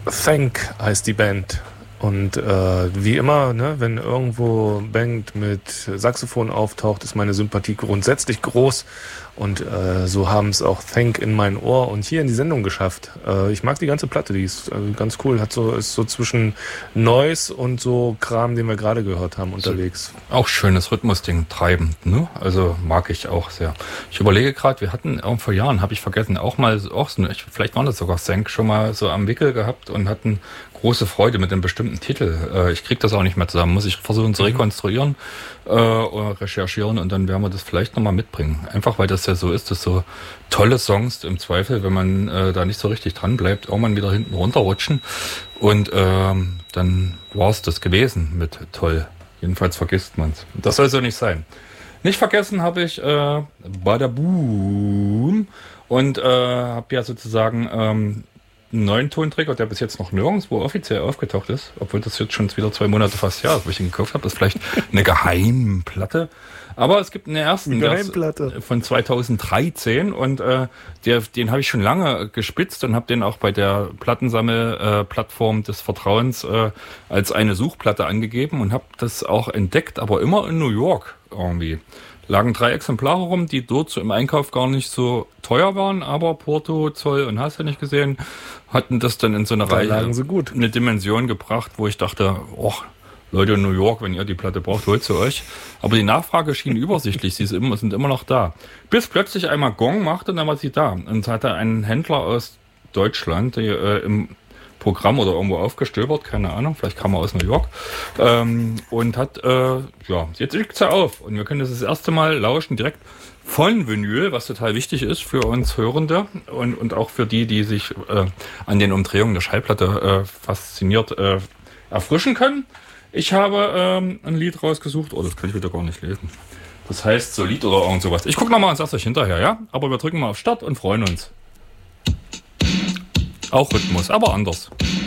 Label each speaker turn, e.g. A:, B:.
A: Thank heißt die Band. Und wie immer, ne, wenn irgendwo Band mit Saxophon auftaucht, ist meine Sympathie grundsätzlich groß. Und so haben es auch Thank in mein Ohr und hier in die Sendung geschafft. Ich mag die ganze Platte, die ist ganz cool. Ist so zwischen Noise und so Kram, den wir gerade gehört haben, unterwegs.
B: Auch schönes Rhythmusding, treibend, ne? Also mag ich auch sehr. Ich überlege gerade, wir hatten vor Jahren, habe ich vergessen, auch so, vielleicht waren das sogar Thank, schon mal so am Wickel gehabt und hatten große Freude mit einem bestimmten Titel. Ich kriege das auch nicht mehr zusammen. Muss ich versuchen zu rekonstruieren oder recherchieren und dann werden wir das vielleicht nochmal mitbringen. Einfach weil das ja so ist, dass so tolle Songs im Zweifel, wenn man da nicht so richtig dran bleibt, irgendwann wieder hinten runterrutschen. Und dann war es das gewesen mit toll. Jedenfalls vergisst man es. Das soll so nicht sein. Nicht vergessen habe ich Badaboom und habe ja sozusagen einen neuen Tonträger, der bis jetzt noch nirgendwo offiziell aufgetaucht ist, obwohl das jetzt schon wieder 2 Monate fast her ist, wo ich ihn gekauft habe. Das ist vielleicht eine Geheimplatte. Aber es gibt einen ersten von 2013 und den habe ich schon lange gespitzt und habe den auch bei der Plattensammel-Plattform des Vertrauens als eine Suchplatte angegeben und habe das auch entdeckt, aber immer in New York irgendwie. Lagen 3 Exemplare rum, die dort so im Einkauf gar nicht so teuer waren, aber Porto, Zoll und hast du nicht gesehen, hatten das dann in so einer Reihe eine Dimension gebracht, wo ich dachte, Leute in New York, wenn ihr die Platte braucht, holt sie euch. Aber die Nachfrage schien übersichtlich, sind immer noch da. Bis plötzlich einmal Gong machte und dann war sie da. Und es hatte einen Händler aus Deutschland, der im Programm oder irgendwo aufgestöbert, keine Ahnung, vielleicht kam er aus New York, und hat, jetzt liegt sie auf und wir können das erste Mal lauschen, direkt von Vinyl, was total wichtig ist für uns Hörende und auch für die sich an den Umdrehungen der Schallplatte fasziniert erfrischen können. Ich habe ein Lied rausgesucht, das kann ich wieder gar nicht lesen. Das heißt Solid oder irgend sowas. Ich gucke nochmal und sag's euch hinterher, ja? Aber wir drücken mal auf Start und freuen uns. Auch Rhythmus, aber anders.